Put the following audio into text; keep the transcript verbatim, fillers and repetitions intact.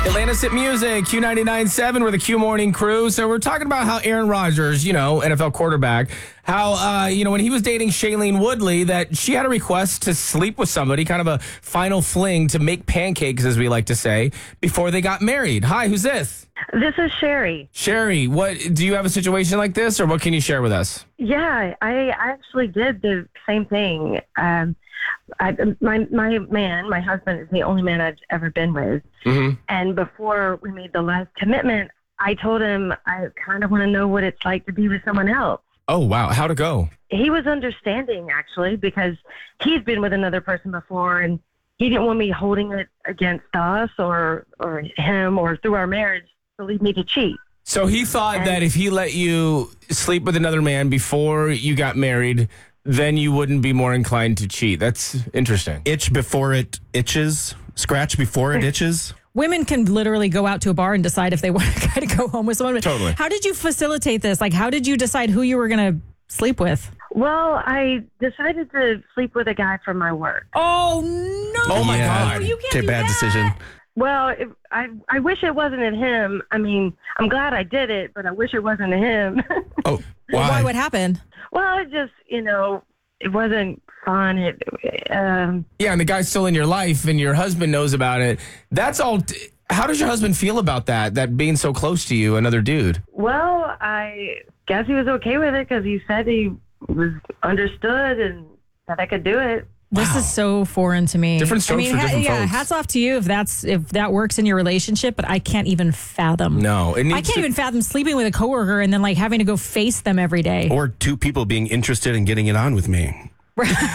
Atlantis Hit Music, Q ninety-nine point seven, we're the Q Morning Crew. So we're talking about how Aaron Rodgers, you know, N F L quarterback, how, uh, you know, when he was dating Shailene Woodley, that she had a request to sleep with somebody, kind of a final fling to make pancakes, as we like to say, before they got married. Hi, who's this? This is Sherry. Sherry, what do you have a situation like this, or what can you share with us? Yeah, I actually did the same thing. Um, I, my my man, my husband, is the only man I've ever been with. Mm-hmm. And before we made the last commitment, I told him I kind of want to know what it's like to be with someone else. Oh, wow. How'd it go? He was understanding, actually, because he's been with another person before, and he didn't want me holding it against us or, or him or through our marriage to lead me to cheat. So he thought and, that if he let you sleep with another man before you got married, then you wouldn't be more inclined to cheat. That's interesting. Itch before it itches? Scratch before it itches? Women can literally go out to a bar and decide if they want to kind of go home with someone. Totally. How did you facilitate this? Like, how did you decide who you were going to sleep with? Well, I decided to sleep with a guy from my work. Oh, no. Oh, my Yeah. God. You can't Okay, do bad that. decision. Well, if, I I wish it wasn't at him. I mean, I'm glad I did it, but I wish it wasn't at him. Oh, Why? why? What happened? Well, it just, you know, it wasn't fun. It, um, Yeah, and the guy's still in your life and your husband knows about it. That's all. T- How does your husband feel about that, that being so close to you, another dude? well, I guess he was okay with it because he said he was understood and that I could do it. This Wow. is so foreign to me. Different strokes I mean, for different yeah, folks. hats off to you if that's if that works in your relationship, but I can't even fathom. No. It needs I can't to- even fathom sleeping with a coworker and then like having to go face them every day. Or two people being interested in getting it on with me.